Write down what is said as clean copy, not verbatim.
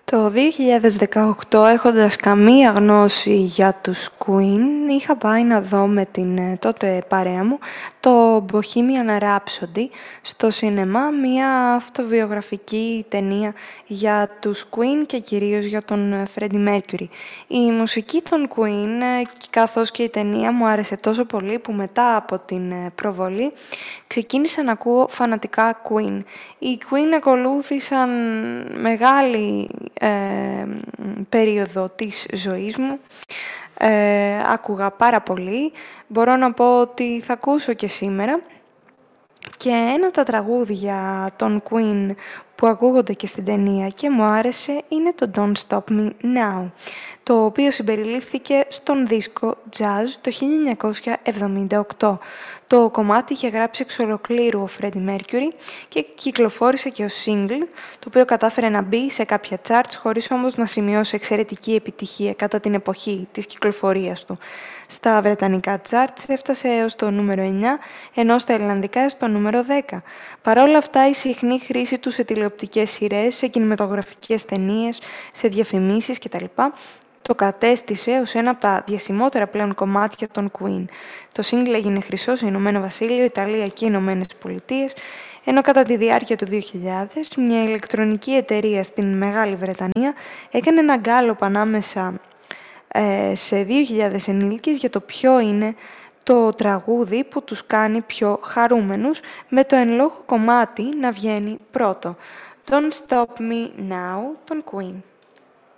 Το 2018, έχοντας καμία γνώση για τους Queen, είχα πάει να δω με την τότε παρέα μου το Bohemian Rhapsody στο σινεμά, μια αυτοβιογραφική ταινία για τους Queen και κυρίως για τον Freddie Mercury. Η μουσική των Queen, καθώς και η ταινία, μου άρεσε τόσο πολύ που μετά από την προβολή ξεκίνησα να ακούω φανατικά Queen. Οι Queen ακολούθησαν μεγάλη περίοδο της ζωής μου. Άκουγα πάρα πολύ. Μπορώ να πω ότι θα ακούσω και σήμερα. Και ένα από τα τραγούδια των Queen που ακούγονται και στην ταινία και μου άρεσε είναι το Don't Stop Me Now, το οποίο συμπεριλήφθηκε στον δίσκο Jazz το 1978. Το κομμάτι είχε γράψει εξ ολοκλήρου ο Freddie Mercury και κυκλοφόρησε και ως single, το οποίο κατάφερε να μπει σε κάποια charts χωρίς όμως να σημειώσει εξαιρετική επιτυχία κατά την εποχή της κυκλοφορίας του. Στα βρετανικά charts έφτασε έως το νούμερο 9, ενώ στα ελληνικά στο νούμερο 10. Παρ' όλα αυτά, η συχνή χρήση του σε τηλεοπτικές σειρές, σε κινηματογραφικές ταινίες, σε διαφημίσεις κτλ. Το κατέστησε ως ένα από τα διασημότερα πλέον κομμάτια των Queen. Το single έγινε χρυσό σε Ηνωμένο Βασίλειο, Ιταλία και Ηνωμένες Πολιτείες, ενώ κατά τη διάρκεια του 2000 μια ηλεκτρονική εταιρεία στην Μεγάλη Βρετανία έκανε ένα γκάλωπ ανάμεσα σε 2.000 ενήλικες για το ποιο είναι το τραγούδι που τους κάνει πιο χαρούμενους, με το εν λόγω κομμάτι να βγαίνει πρώτο. Don't Stop Me Now των Queen.